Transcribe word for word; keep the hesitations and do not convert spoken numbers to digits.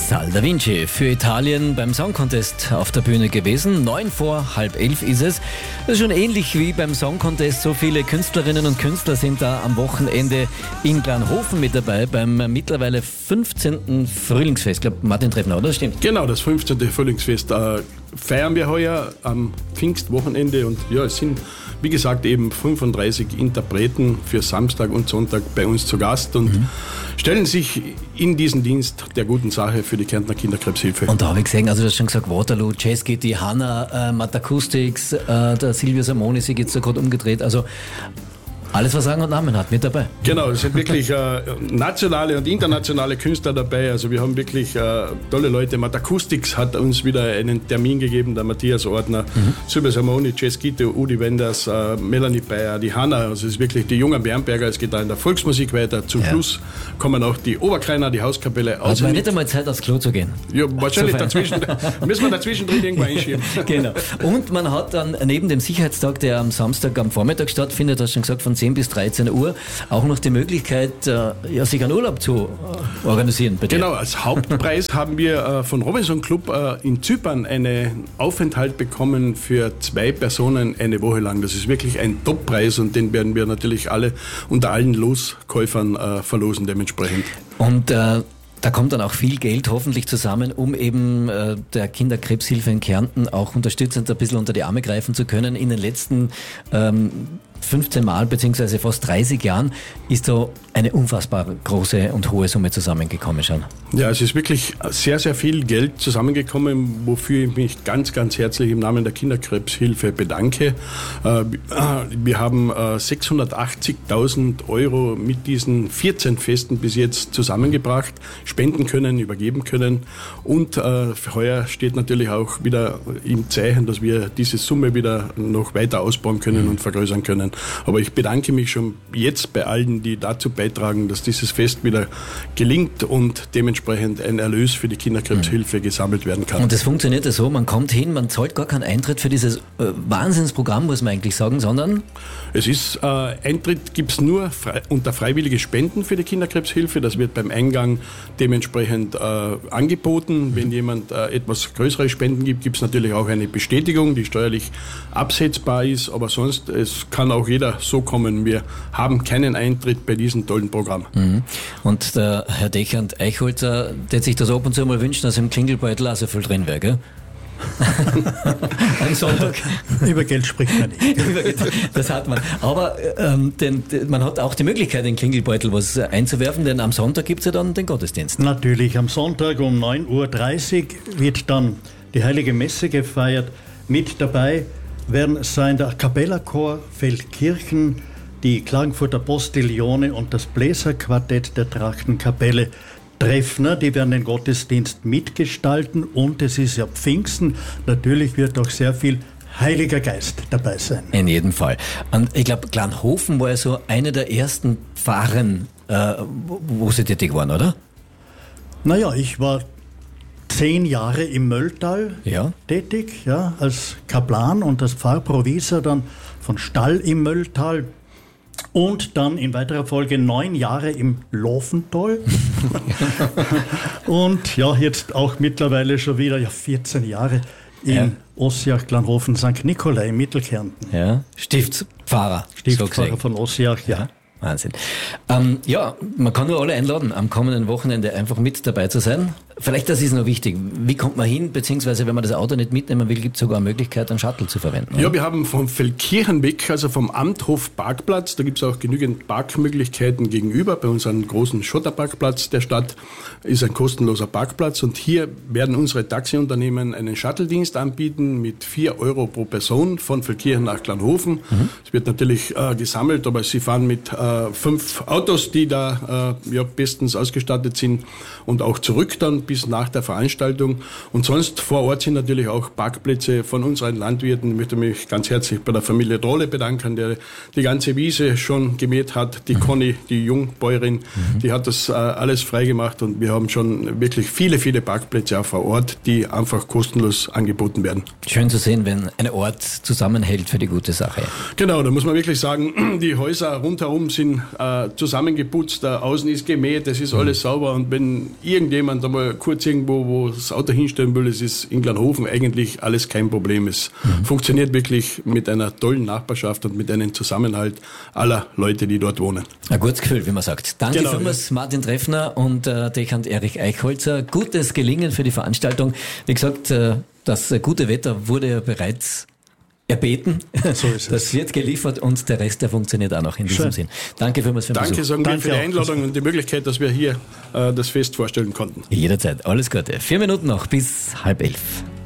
Sal Da Vinci für Italien beim Song Contest auf der Bühne gewesen. Neun vor halb elf ist es. Das ist schon ähnlich wie beim Song Contest. So viele Künstlerinnen und Künstler sind da am Wochenende in Glanhofen mit dabei beim mittlerweile fünfzehnten Frühlingsfest. Ich glaube, Martin Treffner, oder? Stimmt. Genau, das fünfzehnte Frühlingsfest äh, feiern wir heuer am Pfingstwochenende. Und ja, es sind, wie gesagt, eben fünfunddreißig Interpreten für Samstag und Sonntag bei uns zu Gast und mhm. stellen sich in diesen Dienst der guten Sache für die Kärntner Kinderkrebshilfe. Und da habe ich gesehen, also du hast schon gesagt, Waterloo, Jazz G T, Hanna, äh, Matakustics, äh, der Silvio Samoni sich jetzt so gerade umgedreht. Also alles, was Rang und Namen hat, mit dabei. Genau, es sind wirklich äh, nationale und internationale Künstler dabei. Also wir haben wirklich äh, tolle Leute. Matakustics hat uns wieder einen Termin gegeben, der Matthias Ordner, mhm. Silvio Samoni, Jazz Gito, Udi Wenders, äh, Melanie Bayer, die Hanna. Also es ist wirklich die jungen Bernberger. Es geht da in der Volksmusik weiter. Zum ja. Schluss kommen auch die Oberkreiner, die Hauskapelle. Also war nicht einmal Zeit, aufs Klo zu gehen. Ja, wahrscheinlich dazwischen. Müssen wir dazwischen drin irgendwo einschieben. Genau. Und man hat dann neben dem Sicherheitstag, der am Samstag am Vormittag stattfindet, hast du schon gesagt, von zehn bis dreizehn Uhr, auch noch die Möglichkeit, äh, ja, sich einen Urlaub zu äh, organisieren. Bei dir. Genau, als Hauptpreis haben wir äh, von Robinson Club äh, in Zypern einen Aufenthalt bekommen für zwei Personen eine Woche lang. Das ist wirklich ein Toppreis und den werden wir natürlich alle unter allen Loskäufern äh, verlosen dementsprechend. Und äh, da kommt dann auch viel Geld hoffentlich zusammen, um eben äh, der Kinderkrebshilfe in Kärnten auch unterstützend ein bisschen unter die Arme greifen zu können. In den letzten ähm, fünfzehn Mal beziehungsweise fast dreißig Jahren ist da eine unfassbar große und hohe Summe zusammengekommen schon. Ja, es ist wirklich sehr, sehr viel Geld zusammengekommen, wofür ich mich ganz, ganz herzlich im Namen der Kinderkrebshilfe bedanke. Äh, wir haben äh, sechshundertachtzigtausend Euro mit diesen vierzehn Festen bis jetzt zusammengebracht, spenden können, übergeben können und äh, für heuer steht natürlich auch wieder im Zeichen, dass wir diese Summe wieder noch weiter ausbauen können mhm. und vergrößern können. Aber ich bedanke mich schon jetzt bei allen, die dazu beitragen, dass dieses Fest wieder gelingt und dementsprechend ein Erlös für die Kinderkrebshilfe gesammelt werden kann. Und das funktioniert ja so, man kommt hin, man zahlt gar keinen Eintritt für dieses äh, Wahnsinnsprogramm, muss man eigentlich sagen, sondern... Es ist, äh, Eintritt gibt es nur frei, unter freiwillige Spenden für die Kinderkrebshilfe. Das wird beim Eingang dementsprechend äh, angeboten. Mhm. Wenn jemand äh, etwas größere Spenden gibt, gibt es natürlich auch eine Bestätigung, die steuerlich absetzbar ist. Aber sonst, es kann auch jeder so kommen. Wir haben keinen Eintritt bei diesem tollen Programm. Mhm. Und der Herr Dechand Eichholzer, der sich das ab und zu mal wünscht, dass im Klingelbeutel auch so viel drin wäre, gell? Am Sonntag. Über Geld spricht man nicht. Das hat man. Aber ähm, den, den, man hat auch die Möglichkeit, in den Klingelbeutel was einzuwerfen, denn am Sonntag gibt es ja dann den Gottesdienst. Natürlich, am Sonntag um neun Uhr dreißig wird dann die Heilige Messe gefeiert. Mit dabei werden sein der Kapellerchor Feldkirchen, die Klagenfurter Postillone und das Bläserquartett der Trachtenkapelle Treffner, die werden den Gottesdienst mitgestalten und es ist ja Pfingsten, natürlich wird auch sehr viel Heiliger Geist dabei sein. In jedem Fall. Und ich glaube, Glanhofen war ja so eine der ersten Pfarren, äh, wo Sie tätig waren, oder? Naja, ich war zehn Jahre im Mölltal ja. tätig, ja, als Kaplan und als Pfarrprovisor dann von Stall im Mölltal. Und dann in weiterer Folge neun Jahre im Lofental. Und ja, jetzt auch mittlerweile schon wieder ja, vierzehn Jahre in ja. Ossiach, Glanhofen, Sankt Nikolai in Mittelkärnten. Ja, Stiftspfarrer. Stiftspfarrer so von Ossiach, ja. ja. Wahnsinn. Ähm, ja, man kann nur alle einladen, am kommenden Wochenende einfach mit dabei zu sein. Vielleicht, das ist noch wichtig. Wie kommt man hin, beziehungsweise wenn man das Auto nicht mitnehmen will, gibt es sogar eine Möglichkeit, einen Shuttle zu verwenden. Oder? Ja, wir haben vom Feldkirchen weg, also vom Amthof Parkplatz, da gibt es auch genügend Parkmöglichkeiten gegenüber. Bei unserem großen Schotterparkplatz der Stadt ist ein kostenloser Parkplatz und hier werden unsere Taxiunternehmen einen Shuttle-Dienst anbieten mit vier Euro pro Person von Feldkirchen nach Glanhofen. Mhm. Es wird natürlich äh, gesammelt, aber sie fahren mit äh, fünf Autos, die da äh, ja, bestens ausgestattet sind und auch zurück dann bis nach der Veranstaltung. Und sonst vor Ort sind natürlich auch Parkplätze von unseren Landwirten. Ich möchte mich ganz herzlich bei der Familie Drohle bedanken, der die ganze Wiese schon gemäht hat. Die mhm. Conny, die Jungbäuerin, mhm. die hat das äh, alles freigemacht und wir haben schon wirklich viele, viele Parkplätze auch vor Ort, die einfach kostenlos angeboten werden. Schön zu sehen, wenn ein Ort zusammenhält für die gute Sache. Genau, da muss man wirklich sagen, die Häuser rundherum sind äh, zusammengeputzt, da außen ist gemäht, das ist mhm. alles sauber und wenn irgendjemand einmal kurz irgendwo, wo das Auto hinstellen will. Es ist in Glanhofen eigentlich alles kein Problem. Es mhm. funktioniert wirklich mit einer tollen Nachbarschaft und mit einem Zusammenhalt aller Leute, die dort wohnen. Ein gutes Gefühl, wie man sagt. Danke genau, vielmals, ja. Martin Treffner und äh, Dechant Erich Eichholzer. Gutes Gelingen für die Veranstaltung. Wie gesagt, äh, das gute Wetter wurde ja bereits erbeten. So ist es. Das wird geliefert und der Rest, der funktioniert auch noch in diesem Schön. Sinn. Danke vielmals für den Danke, Besuch. sagen Danke wir für die auch. Einladung und die Möglichkeit, dass wir hier äh, das Fest vorstellen konnten. Jederzeit. Alles Gute. Vier Minuten noch bis halb elf.